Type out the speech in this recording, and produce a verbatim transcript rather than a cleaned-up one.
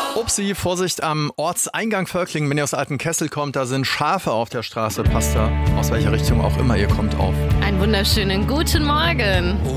Upsi, Vorsicht am Ortseingang Völklingen. Wenn ihr aus Altenkessel kommt, da sind Schafe auf der Straße. Passt da, aus welcher Richtung auch immer ihr kommt, auf. Einen wunderschönen guten Morgen.